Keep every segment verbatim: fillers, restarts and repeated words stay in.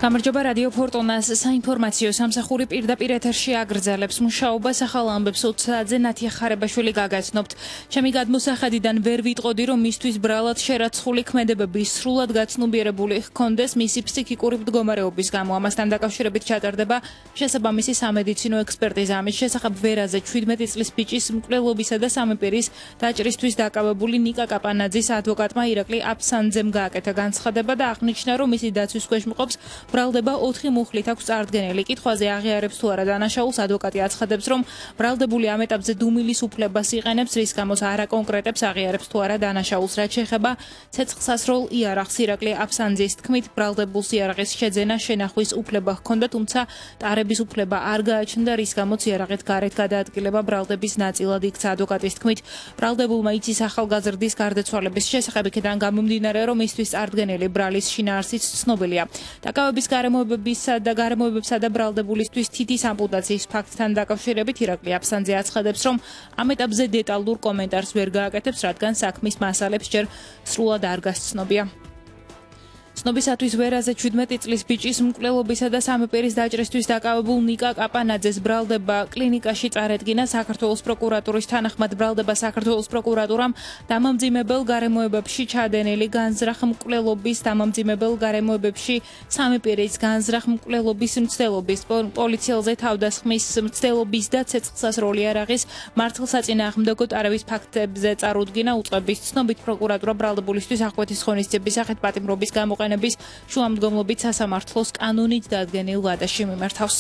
გამარჯობა რადიო ფორტუნას საინფორმაციო სამსახური პირდაპირ ეთერში აგრძელებს მუშაობას ახალ ამბებს ოცდაათზე ნათია ხარებაშვილი გაგაცნობთ. Ჩემი გადმოსახედიდან ვერ ვიტყოდი რომ მისთვის ბრალად შერაცხული ქმედებები სრულად გაცნობიერებული ჰქონდეს მისი ფსიქიკური მდგომარეობის გამო. Ამასთან დაკავშირებით ჩატარდება შესაბამისი სამედიცინო ექსპერტიზა. Ამის შესახებ ვერაზე ჩვიდმეტი წლის ბიჭის მკვლელობისა და სამი პირის დაჭრისთვის დაკავებული ნიკა კაპანაძის ადვოკატმა ირაკლი აფსანძემ გააკეთა განცხადება და აღნიშნა რომ მისი დაცვის ქვეშ მყოფს ბრალდება ოთხი მუხლით აქვს წარდგენილი. კითხვაზე აღიარებს თუ არა დანაშაულს ადვოკატი აცხადებს რომ ბრალდებული ამ ეტაპზე დუმილის უფლებას იყენებს რის გამოც არ აკონკრეტებს აღიარებს თუ არა დანაშაულს. რაც შეეხება ცეცხლსასროლ იარაღს ირაკლი აფსანძის თქმით ბრალდებულს იარაღის შეძენა შენახვის უფლება ჰქონდა თუმცა ტარების უფლება არ გააჩნდა რის გამოც იარაღით გარეთ გადაადგილება ბრალდების ნაწილად იქცა. ადვოკატის თქმით ბრალდებულმა იცის ახალგაზრდის გარდაცვალების შესახებ იქიდან გამომდინარე რომ მისთვის წარდგენილი ბრალის შინაარსიც ცნობილია. დაკავების გარემოებებისა და გარემოებებსა და ბრალდებულისთვის თითის ამპუტაციის ფაქტთან დაკავშირებით ირაკლი აფსანძე აცხადებს რომ ამ ეტაპზე დეტალურ კომენტარს ვერ გააკეთებს რადგან საქმის მასალებს ჯერ სრულად არ გასცნობია. ცნობისათვის ვერაზე ჩვიდმეტი წლის ბიჭის მკვლელობისა და სამი პირის დაჭრისთვის დაკავებულ ნიკა კაპანაძეს ბრალდება კლინიკაში წარედგინა. საქართველოს პროკურატურის თანახმად ბრალდება საქართველოს პროკურატურამ დამამძიმებელ გარემოებებში ჩადენილი განზრახ მკვლელობის დამამძიმებელ გარემოებებში სამი პირის განზრახ მკვლელობის მცდელობის პოლიციელზე თავდასხმის მცდელობის და ცეცხლსასროლ იარაღის მართლსაწინააღმდეგო ტარების ფაქტებზე წარუდგინა. უწყების ცნობით პროკურატურა ბრალდებულისთვის აღკვეთის ღონისძიების სახით პატიმრობის გამოყენების შუამდგომლობით სასამართლოს კანონით დადგენილ ვადაში მიმართავს.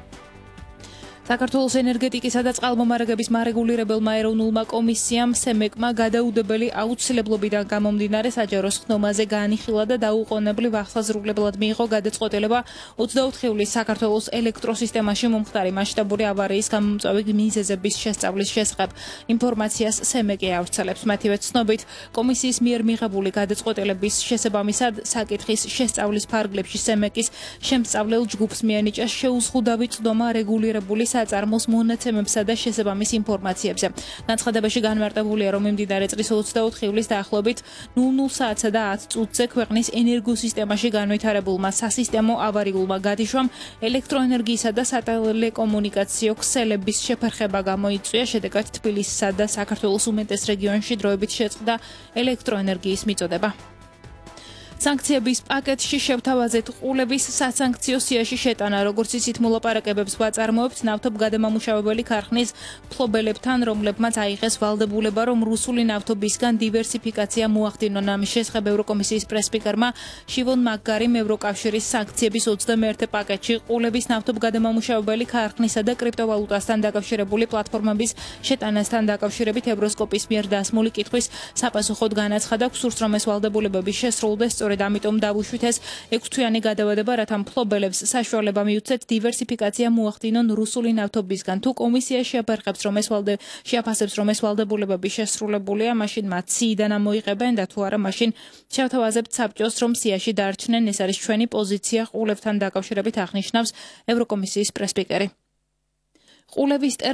საქართველოს ენერგეტიკისა და წყალმომარაგების მარეგულირებელმა ეროვნულმა კომისიამ სემეკმა გადაუდებელი აუცილებლობიდან გამომდინარე საჯარო ხდომაზე განიხილა და დაუყოვნებლივ ახსაზრდებლად მიიღო გადაწყვეტილება ოცდაოთხი ივლისს საქართველოს ელექტროსისტემაში მომხდარი მასშტაბური ავარიის გამომწვევი მიზეზების შესწავლის შესახებ ინფორმაციას სემეკი ავრცელებს. მათივე ცნობით კომისიის მიერ მიღებული გადაწყვეტილების შესაბამისად საკითხის შესწავლის ფარგლებში სემეკის შემსწავლელ ჯგუფს მიენიჭა შეუზღუდავი წვდომა რეგულირებული საწარმოს მონაცემებსა და შესაბამის ინფორმაციებზე. განცხადებაში განმარტებულია რომ მიმდინარე წლის ოცდაოთხი ივლისს დაახლოებით ნულ ნულ საათსა და ათ წუთზე ქვეყნის ენერგოსისტემაში განვითარებულმა სასისტემო ავარიულმა გადაშვამ ელექტროენერგიისა და სატელეკომუნიკაციო ქსელების შეფერხება გამოიწვია. შედეგად თბილისსა და საქართველოს უმეტეს რეგიონში დროებით შეწყდა ელექტროენერგიის მიწოდება. სანქციების პაკეტში შევთავაზეთ ყულების სასანქციო სიაში შეტანა. როგორც იცით მოლაპარაკებებს ვაწარმოებთ ნავთობგადამამუშავებელი ქარხნის მფლობელებთან, რომლებმაც აიღეს ვალდებულება, რომ რუსული ნავთობისგან დივერსიფიკაცია მოახდინონ. ამის შესახებ ევროკომისიის პრესსპიკერმა შივონ მაგარიმ ევროკავშირის სანქციების ოცდამეერთე პაკეტში ყულების ნავთობგადამამუშავებელი ქარხნისა და კრიპტოვალუტასთან დაკავშირებული პლატფორმების შეტანასთან დაკავშირებით ევროსკოპის მიერ დასმული კითხვის საპასუხოდ განაცხადა გსურს რომ ეს ვალდებულებები შესრულდეს. სწორედ ამიტომ დავუშვით ეს ექვსთვიანი გადავადება, რათა მფლობელებს საშუალება მიუცეთ დივერსიფიკაცია მოახდინონ რუსული ნავთობისგან. თუ კომისია შეაფერხებს რომ ეს ვალდე შეაფასებს რომ ეს ვალდებულებები შესრულებულია, მაშინ მათ სიიდან ამოიღებენ და თუ არა, მაშინ შევთავაზებთ საბჭოს რომ სიაში დარჩნენ. ეს არის ჩვენი პოზიცია ყულებთან დაკავშირებით აღნიშნავს ევროკომისიის პრესსპიკერი. ყულების